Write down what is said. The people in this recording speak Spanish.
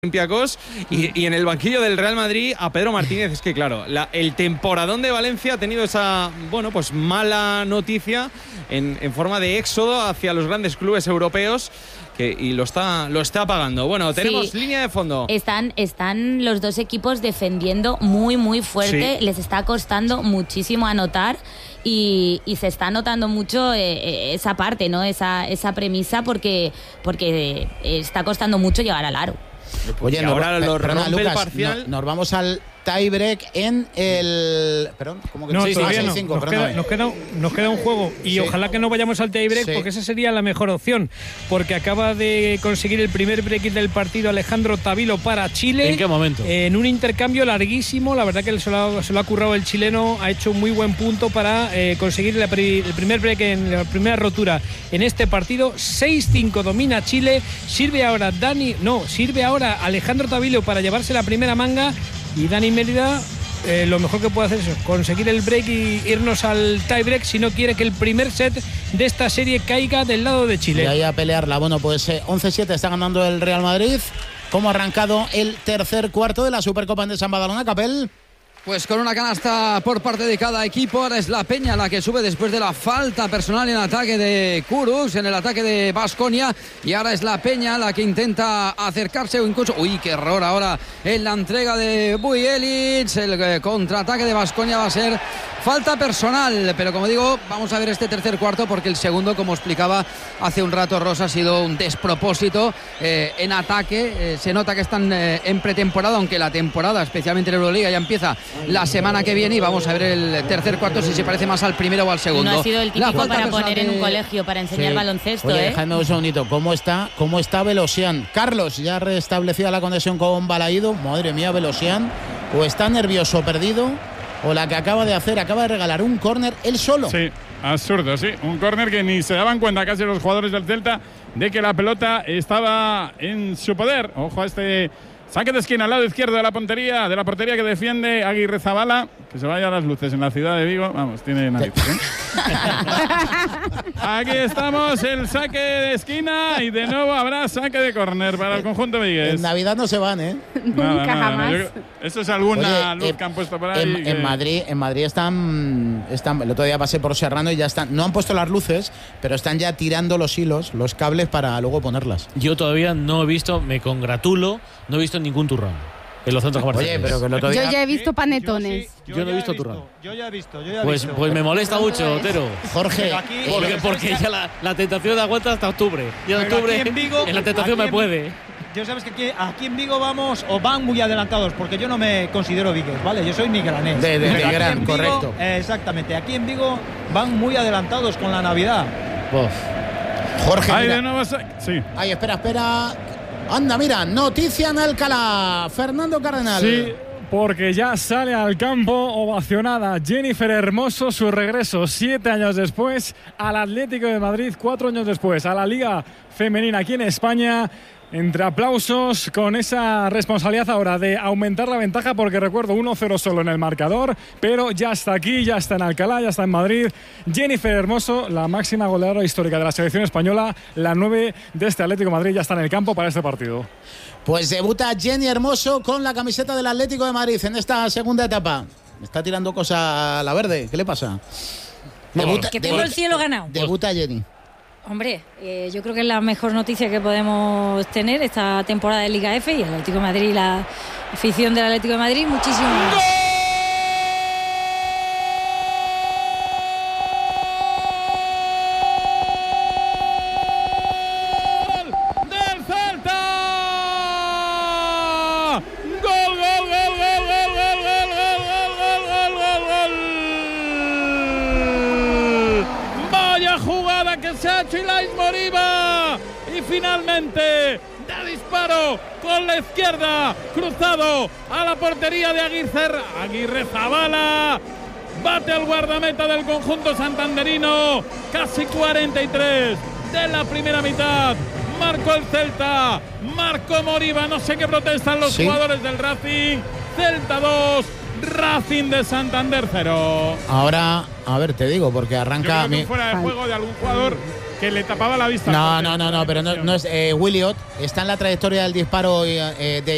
Olympiacos y en el banquillo del Real Madrid a Pedro Martínez. Es que claro, el temporadón de Valencia ha tenido esa pues mala noticia en forma de éxodo hacia los grandes clubes europeos y lo está pagando. Bueno, tenemos línea de fondo. Están los dos equipos defendiendo muy fuerte. Sí. Les está costando muchísimo anotar y se está notando mucho esa parte, ¿no? Esa premisa porque está costando mucho llegar al aro. Oye, ahora lo rompe Lucas, el parcial. Nos vamos al tiebreak en el... Perdón, ¿cómo que no? Sí, Todavía no. 5, nos queda un juego y ojalá que no vayamos al tiebreak porque esa sería la mejor opción, porque acaba de conseguir el primer break del partido Alejandro Tavilo para Chile. ¿En qué momento? En un intercambio larguísimo, la verdad que se lo ha currado el chileno, ha hecho un muy buen punto para conseguir el primer break en la primera rotura en este partido. 6-5 domina Chile, sirve ahora Alejandro Tavilo para llevarse la primera manga. Y Dani Mérida lo mejor que puede hacer es conseguir el break y irnos al tiebreak si no quiere que el primer set de esta serie caiga del lado de Chile. Y ahí a pelearla. Bueno, pues 11-7 está ganando el Real Madrid. ¿Cómo ha arrancado el tercer cuarto de la Supercopa Endesa en Badalona, Capel? Pues con una canasta por parte de cada equipo. Ahora es la Peña la que sube después de la falta personal en ataque de Kurucs, en el ataque de Baskonia. Y ahora es la Peña la que intenta acercarse o incluso... ¡Uy, qué error ahora en la entrega de Bujelic! El contraataque de Baskonia va a ser falta personal. Pero como digo, vamos a ver este tercer cuarto porque el segundo, como explicaba hace un rato Rosa, ha sido un despropósito en ataque. Se nota que están en pretemporada, aunque la temporada, especialmente en Euroliga, ya empieza la semana que viene y vamos a ver el tercer cuarto si se parece más al primero o al segundo. No ha sido el típico para poner en un colegio para enseñar baloncesto. Oye, dejadme un segundito. ¿Cómo está Velosian? Carlos, ya restablecida la conexión con Balaído. Madre mía, Velosian. O está nervioso, perdido, o la que acaba de regalar un córner él solo. Sí, absurdo, sí. Un córner que ni se daban cuenta casi los jugadores del Celta de que la pelota estaba en su poder. Ojo a este saque de esquina al lado izquierdo de la portería que defiende Aguirrezabala. Que se vaya a las luces en la ciudad de Vigo. Vamos, tiene narices, ¿eh? Aquí estamos, el saque de esquina y de nuevo habrá saque de córner para el conjunto vigués. En Navidad no se van, ¿eh? Nunca jamás. Eso es alguna luz que han puesto por ahí. En Madrid están. El otro día pasé por Serrano y ya están. No han puesto las luces, pero están ya tirando los hilos, los cables para luego ponerlas. Yo todavía no he visto, me congratulo, no he visto ningún turrón en los centros comerciales. Oye, pero que el otro día... Yo ya he visto panetones. Yo no he visto turrón. Yo ya he visto. Pues me molesta mucho, Otero. Jorge, porque ya la tentación aguanta hasta octubre. Y en octubre en Vigo, la tentación me puede. Yo sabes que aquí en Vigo van muy adelantados, porque yo no me considero vigués, ¿vale? Yo soy migranés. De Migrán, correcto. Exactamente. Aquí en Vigo van muy adelantados con la Navidad. Jorge, Ay, mira. de nuevo sí. Ay, espera. Anda, mira, noticia en Alcalá. Fernando Cardenal. Sí, porque ya sale al campo ovacionada Jennifer Hermoso, su regreso 7 años después al Atlético de Madrid, 4 años después a la Liga Femenina aquí en España. Entre aplausos, con esa responsabilidad ahora de aumentar la ventaja, porque recuerdo 1-0 solo en el marcador, pero ya está aquí, ya está en Alcalá, ya está en Madrid. Jennifer Hermoso, la máxima goleadora histórica de la selección española, la 9 de este Atlético de Madrid, ya está en el campo para este partido. Pues debuta Jenny Hermoso con la camiseta del Atlético de Madrid en esta segunda etapa. Me está tirando cosa a la verde, ¿qué le pasa? Que tengo el cielo ganado. Debuta Jenny. Hombre, yo creo que es la mejor noticia que podemos tener esta temporada de Liga F y el Atlético de Madrid, la afición del Atlético de Madrid, muchísimo más. ¡Del Celta! ¡Vaya jugada que se ha hecho Ilais Moriba! Y finalmente, de disparo con la izquierda, cruzado a la portería de Aguirrezabala. Bate al guardameta del conjunto santanderino. Casi 43 de la primera mitad. Marcó el Celta, marcó Moriba. No sé qué protestan los jugadores del Racing. Celta 2, Racing de Santander 0. Ahora, a ver, te digo, porque arranca... Yo creo que fuera de juego de algún jugador que le tapaba la vista. No, pero no es Williot. Está en la trayectoria del disparo de